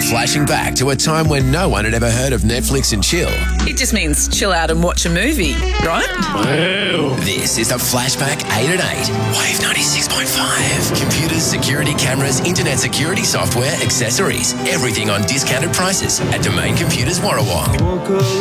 flashing back to a time when no one had ever heard of Netflix and chill. It just means chill out and watch a movie, right? This is the Flashback 8 at 8, Wave 96.5. Computers, security cameras, internet security software, accessories, everything on discounted prices at Domain Computers Warrawong.